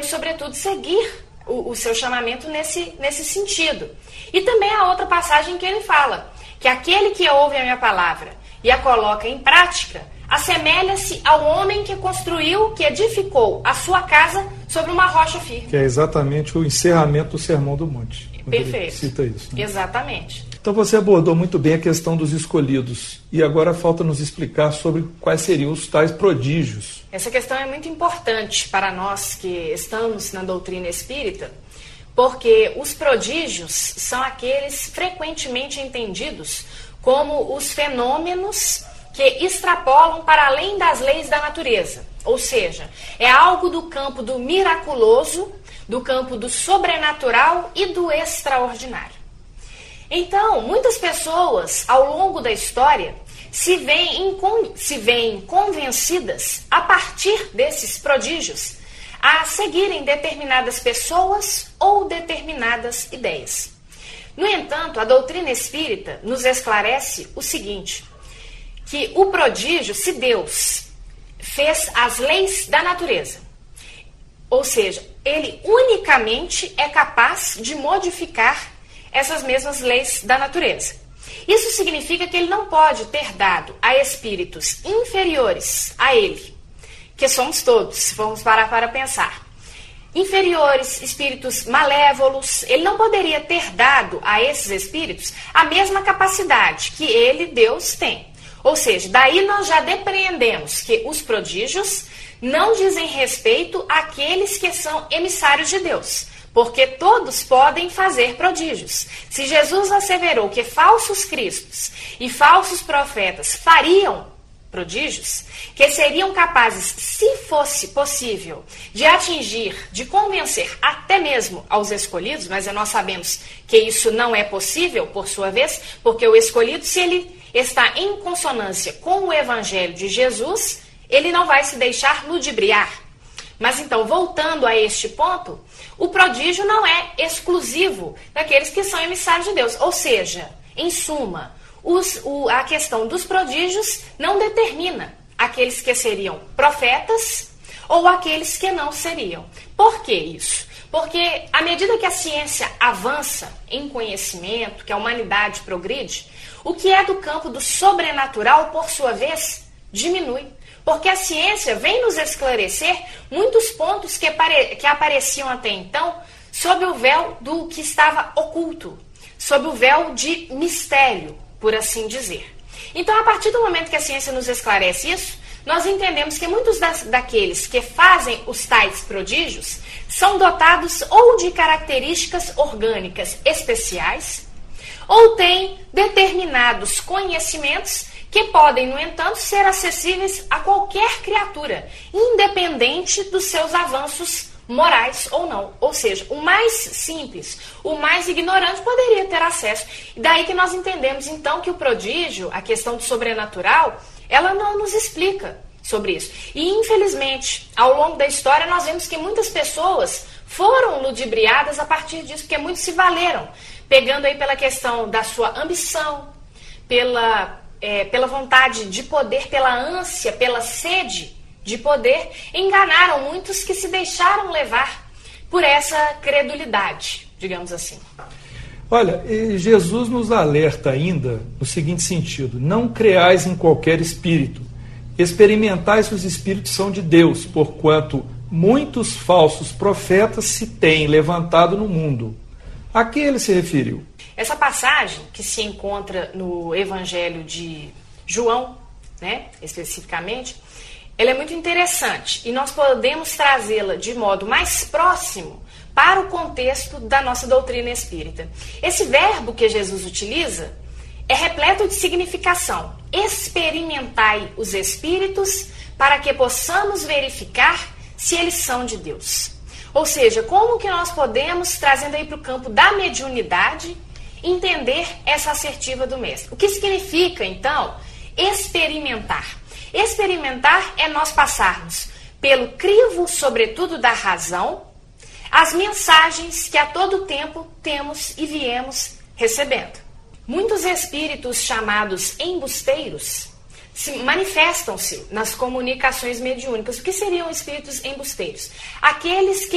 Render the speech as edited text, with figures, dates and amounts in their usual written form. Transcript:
devemos, sobretudo, seguir o seu chamamento nesse sentido. E também a outra passagem que ele fala, que aquele que ouve a minha palavra e a coloca em prática, assemelha-se ao homem que construiu, que edificou a sua casa sobre uma rocha firme. Que é exatamente o encerramento do Sermão do Monte. Perfeito. Ele cita isso, né? Exatamente. Então você abordou muito bem a questão dos escolhidos. E agora falta nos explicar sobre quais seriam os tais prodígios. Essa questão é muito importante para nós que estamos na doutrina espírita, porque os prodígios são aqueles frequentemente entendidos como os fenômenos que extrapolam para além das leis da natureza. Ou seja, é algo do campo do miraculoso, do campo do sobrenatural e do extraordinário. Então, muitas pessoas, ao longo da história, se veem convencidas, a partir desses prodígios, a seguirem determinadas pessoas ou determinadas ideias. No entanto, a doutrina espírita nos esclarece o seguinte, que o prodígio, se Deus fez as leis da natureza, ou seja, ele unicamente é capaz de modificar essas mesmas leis da natureza. Isso significa que ele não pode ter dado a espíritos inferiores a ele, que somos todos, se formos parar para pensar. Inferiores, espíritos malévolos, ele não poderia ter dado a esses espíritos a mesma capacidade que ele, Deus, tem. Ou seja, daí nós já depreendemos que os prodígios não dizem respeito àqueles que são emissários de Deus, porque todos podem fazer prodígios. Se Jesus asseverou que falsos cristos e falsos profetas fariam prodígios, que seriam capazes, se fosse possível, de atingir, de convencer até mesmo aos escolhidos, mas nós sabemos que isso não é possível, por sua vez, porque o escolhido, se ele está em consonância com o evangelho de Jesus, ele não vai se deixar ludibriar. Mas então, voltando a este ponto, o prodígio não é exclusivo daqueles que são emissários de Deus. Ou seja, em suma, a questão dos prodígios não determina aqueles que seriam profetas ou aqueles que não seriam. Por que isso? Porque à medida que a ciência avança em conhecimento, que a humanidade progride, o que é do campo do sobrenatural, por sua vez, diminui. Porque a ciência vem nos esclarecer muitos pontos que apareciam até então sob o véu do que estava oculto, sob o véu de mistério, por assim dizer. Então, a partir do momento que a ciência nos esclarece isso, nós entendemos que muitos daqueles que fazem os tais prodígios são dotados ou de características orgânicas especiais, ou têm determinados conhecimentos que podem, no entanto, ser acessíveis a qualquer criatura, independente dos seus avanços morais ou não. Ou seja, o mais simples, o mais ignorante poderia ter acesso. E daí que nós entendemos, então, que o prodígio, a questão do sobrenatural, ela não nos explica sobre isso. E, infelizmente, ao longo da história, nós vemos que muitas pessoas foram ludibriadas a partir disso, porque muitos se valeram, pegando aí pela questão da sua ambição, pela vontade de poder, pela ânsia, pela sede de poder, enganaram muitos que se deixaram levar por essa credulidade, digamos assim. Olha, Jesus nos alerta ainda no seguinte sentido: não creais em qualquer espírito, experimentai se os espíritos são de Deus, porquanto muitos falsos profetas se têm levantado no mundo. A que ele se referiu? Essa passagem, que se encontra no Evangelho de João, né, especificamente, ela é muito interessante e nós podemos trazê-la de modo mais próximo para o contexto da nossa doutrina espírita. Esse verbo que Jesus utiliza é repleto de significação. Experimentai os espíritos para que possamos verificar se eles são de Deus. Ou seja, como que nós podemos, trazendo aí para o campo da mediunidade, entender essa assertiva do mestre? O que significa, então, experimentar? Experimentar é nós passarmos pelo crivo, sobretudo da razão, as mensagens que a todo tempo temos e viemos recebendo. Muitos espíritos chamados embusteiros manifestam-se nas comunicações mediúnicas. O que seriam espíritos embusteiros? Aqueles que